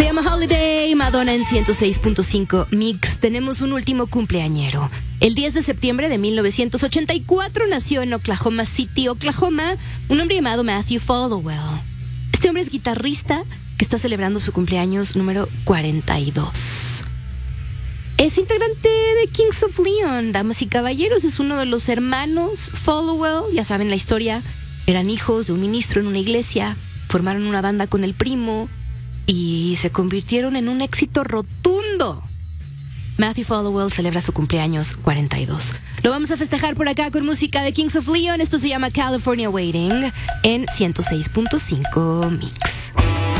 Se llama Holiday, Madonna en 106.5 Mix. Tenemos un último cumpleañero. El 10 de septiembre de 1984 nació en Oklahoma City, Oklahoma, un hombre llamado Matthew Followill. Este hombre es guitarrista que está celebrando su cumpleaños número 42. Es integrante de Kings of Leon, damas y caballeros. Es uno de los hermanos Followill. Ya saben la historia. Eran hijos de un ministro en una iglesia. Formaron una banda con el primo y se convirtieron en un éxito rotundo. Matthew Followill celebra su cumpleaños 42. Lo vamos a festejar por acá con música de Kings of Leon. Esto se llama California Waiting en 106.5 Mix.